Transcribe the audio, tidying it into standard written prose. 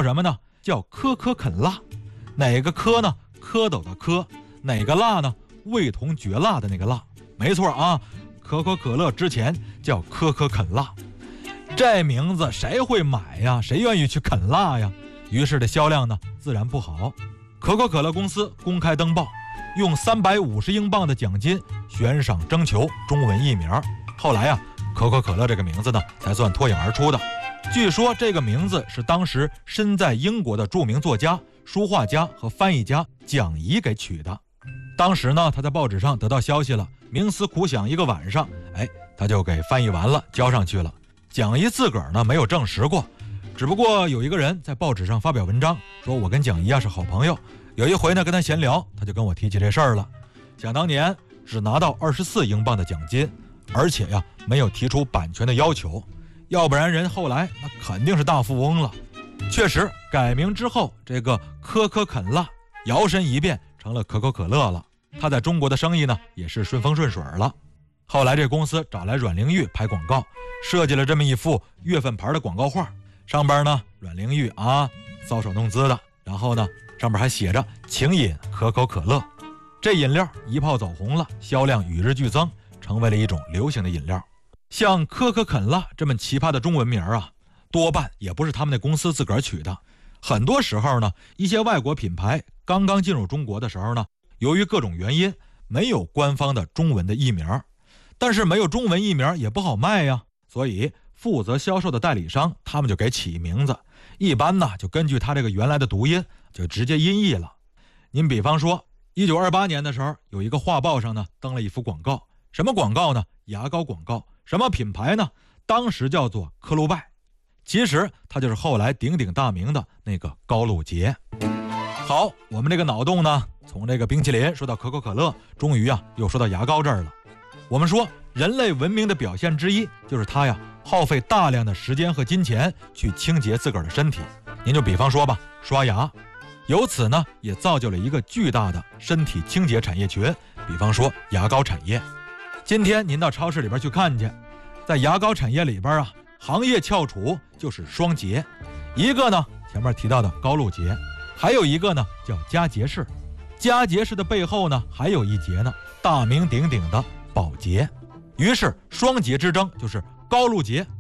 什么呢？叫可可肯辣。哪个可呢？蝌蚪的蝌。哪个辣呢？味同嚼蜡的那个辣。没错啊，可口可乐之前叫可可肯辣。这名字谁会买呀？谁愿意去啃辣呀？于是这销量呢自然不好。可口可乐公司公开登报，用350英镑的奖金悬赏征求中文译名。后来啊，可口可乐这个名字呢才算脱颖而出的。据说这个名字是当时身在英国的著名作家、书画家和翻译家蒋怡给取的。当时呢，他在报纸上得到消息了，冥思苦想一个晚上，他就给翻译完了，交上去了。蒋怡自个儿呢没有证实过，只不过有一个人在报纸上发表文章，说我跟蒋怡是好朋友，有一回呢跟他闲聊，他就跟我提起这事儿了。想当年只拿到24英镑的奖金，而且呀没有提出版权的要求，要不然人后来那肯定是大富翁了。确实改名之后，这个可可肯辣摇身一变成了可口可乐了。他在中国的生意呢也是顺风顺水了。后来这公司找来阮玲玉拍广告，设计了这么一幅月份牌的广告画，上边呢阮玲玉搔首弄姿的，然后呢上边还写着请饮可口可乐。这饮料一炮走红了，销量与日俱增，成为了一种流行的饮料。像可可肯辣这么奇葩的中文名多半也不是他们那公司自个儿取的。很多时候呢，一些外国品牌刚刚进入中国的时候呢，由于各种原因没有官方的中文的译名，但是没有中文译名也不好卖呀，所以负责销售的代理商他们就给起名字，一般呢就根据他这个原来的读音就直接音译了。您比方说1928年的时候，有一个画报上呢登了一幅广告，什么广告呢？牙膏广告。什么品牌呢？当时叫做科鲁拜，其实它就是后来鼎鼎大名的那个高露洁。好，我们这个脑洞呢，从这个冰淇淋说到可口可乐，终于又说到牙膏这儿了。我们说人类文明的表现之一就是它耗费大量的时间和金钱去清洁自个儿的身体。您就比方说吧，刷牙，由此呢也造就了一个巨大的身体清洁产业群，比方说牙膏产业。今天您到超市里边去看去，在牙膏产业里边行业翘楚就是双洁。一个呢前面提到的高露洁，还有一个呢叫佳洁士。佳洁士的背后呢还有一节呢，大名鼎鼎的宝洁。于是双洁之争就是高露洁